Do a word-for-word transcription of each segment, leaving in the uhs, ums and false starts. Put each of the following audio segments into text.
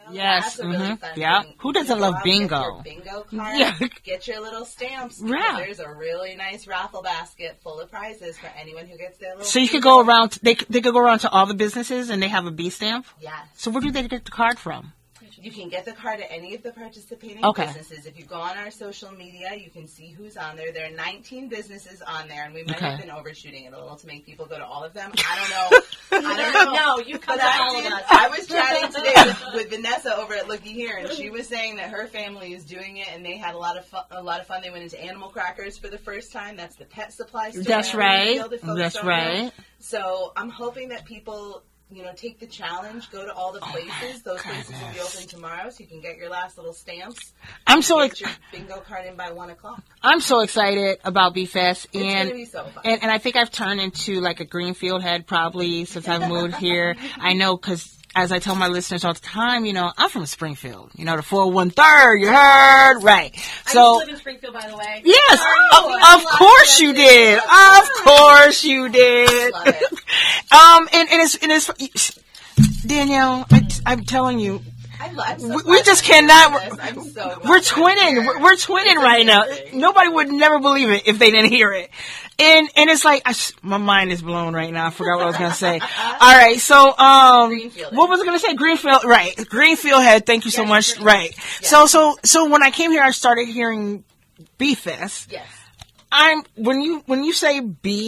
Yes. That's a really mm-hmm. fun Yeah. thing. Who doesn't You love go out, bingo? Get your bingo card. Yeah. Get your little stamps. Yeah. There's a really nice raffle basket full of prizes for anyone who gets their little. So you could go around. They they could go around to all the businesses and they have a B stamp. Yes. So where do they get the card from? You can get the card at any of the participating Okay. businesses. If you go on our social media, you can see who's on there. There are nineteen businesses on there, and we might Okay. have been overshooting it a little to make people go to all of them. I don't know. I don't know. No, you come But to I all did- of us. I was chatting today with, with Vanessa over at Looky Here, and she was saying that her family is doing it, and they had a lot of fun. A lot of fun. They went into Animal Crackers for the first time. That's the pet supply store. That's in right. Greenfield, if folks That's don't know. right. So I'm hoping that people, you know, take the challenge, go to all the places. Those places will be open tomorrow, so you can get your last little stamps. I'm so Get ex- your bingo card in by one o'clock. I'm so excited about B-Fest, It's and gonna be so fun. and and I think I've turned into like a Greenfield head probably since I've moved here. I know because. As I tell my listeners all the time, you know, I'm from Springfield. You know, the four one third, you heard? Right. I So, used to live in Springfield, by the way. yes, Sorry. of, of course you did. Of course you did. Love it. Um, and, and it's, and it's, Danielle, I, I'm telling you, I love, I'm so we, we glad just you're doing cannot, this. I'm so glad we're you're twinning. here. We're, we're twinning right now. amazing. Nobody would never believe it if they didn't hear it. And, and it's like, I, s- my mind is blown right now. I forgot what I was going to say. All right. So, um, Greenfield. what was I going to say? Greenfield, right. Greenfield head. Thank you so Yes, much. Greenfield. Right. Yes. So, so, so when I came here, I started hearing B-Fest. Yes. I'm, when you, when you say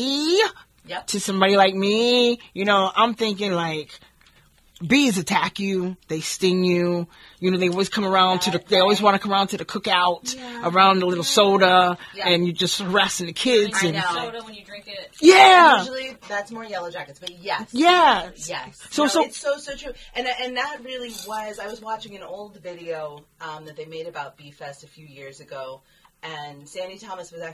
B Yep. to somebody like me, you know, I'm thinking like, bees attack you, they sting you, you know, they always come around to the, they always want to come around to the cookout, Yeah. around the little soda, Yeah. and you're just harassing the kids. I and know. Soda when you drink it. Yeah. Usually that's more Yellow Jackets, but yes. Yes. Yes. So- No, so- it's so, so true. And and that really was, I was watching an old video um, that they made about B-Fest a few years ago, and Sandy Thomas was actually